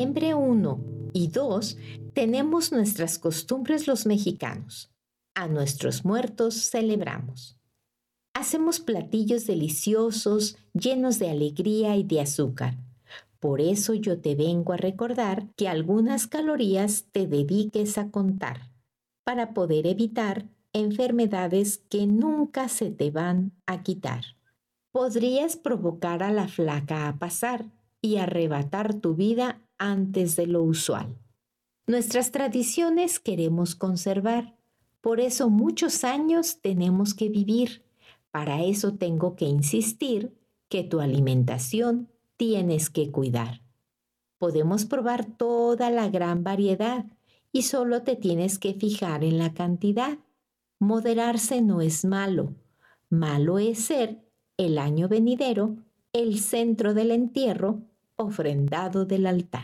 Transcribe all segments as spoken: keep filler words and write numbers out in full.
noviembre uno y dos tenemos nuestras costumbres los mexicanos. A nuestros muertos celebramos. Hacemos platillos deliciosos, llenos de alegría y de azúcar. Por eso yo te vengo a recordar que algunas calorías te dediques a contar, para poder evitar enfermedades que nunca se te van a quitar. Podrías provocar a la flaca a pasar y arrebatar tu vida antes de lo usual. Nuestras tradiciones queremos conservar, por eso muchos años tenemos que vivir. Para eso tengo que insistir que tu alimentación tienes que cuidar. Podemos probar toda la gran variedad y solo te tienes que fijar en la cantidad. Moderarse no es malo. Malo es ser, el año venidero, el centro del entierro, ofrendado del altar.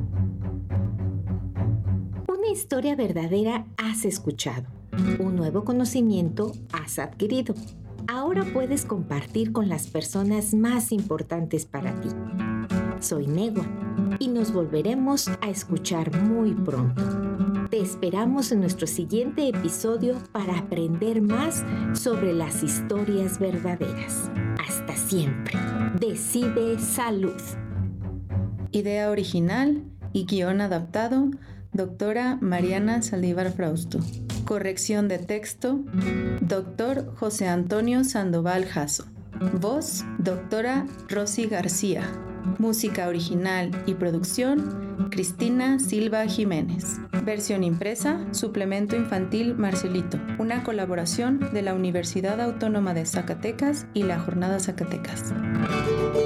Una historia verdadera has escuchado. Un nuevo conocimiento has adquirido. Ahora puedes compartir con las personas más importantes para ti. Soy Negua y nos volveremos a escuchar muy pronto. Te esperamos en nuestro siguiente episodio para aprender más sobre las historias verdaderas. Hasta siempre. Decide Salud. Idea original y guión adaptado, doctora Mariana Saldívar Frausto. Corrección de texto, doctor José Antonio Sandoval Jasso. Voz, doctora Rosy García. Música original y producción, Cristina Silva Jiménez. Versión impresa, Suplemento Infantil Marcelito. Una colaboración de la Universidad Autónoma de Zacatecas y la Jornada Zacatecas.